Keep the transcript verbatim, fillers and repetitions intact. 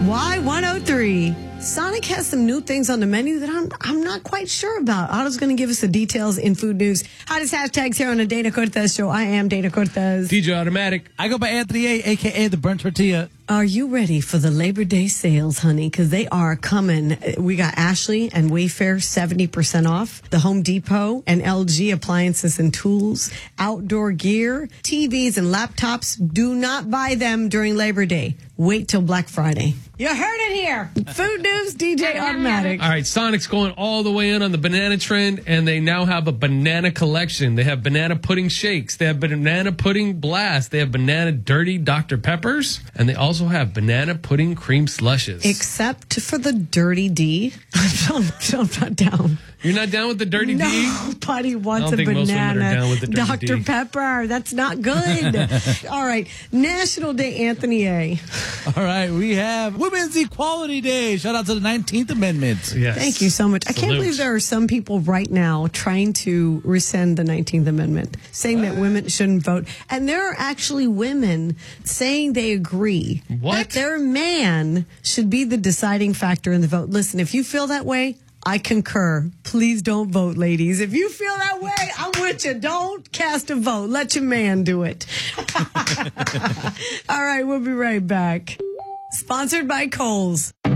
Y one oh three. Sonic has some new things on the menu that I'm I'm not quite sure about. Otto's going to give us the details in food news. Hottest hashtags here on the Dana Cortez Show. I am Dana Cortez. D J Automatic. I go by Anthony A, a k a. The Burnt Tortilla. Are you ready for the Labor Day sales, honey? Because they are coming. We got Ashley and Wayfair seventy percent off. The Home Depot and L G appliances and tools. Outdoor gear, T Vs and laptops. Do not buy them during Labor Day. Wait till Black Friday. You heard it here. Food news, D J Automatic. All right, Sonic's going all the way in on the banana trend, and they now have a banana collection. They have banana pudding shakes. They have banana pudding blast. They have banana dirty Doctor Peppers, and they also have banana pudding cream slushes. Except for the Dirty D. I'm, I'm not down. You're not down with the Dirty no, D? Nobody wants I don't a think most women are banana down with the Dirty Doctor D. Pepper. That's not good. All right. National Day, Anthony A. All right, we have Women's Equality Day. Shout out to the nineteenth Amendment. Yes. Thank you so much. I can't Salute. believe there are some people right now trying to rescind the nineteenth Amendment, saying that women shouldn't vote. And there are actually women saying they agree What? that their man should be the deciding factor in the vote. Listen, if you feel that way, I concur. Please don't vote, ladies. If you feel that way, I'm with you. Don't cast a vote. Let your man do it. All right, we'll be right back. Sponsored by Kohl's.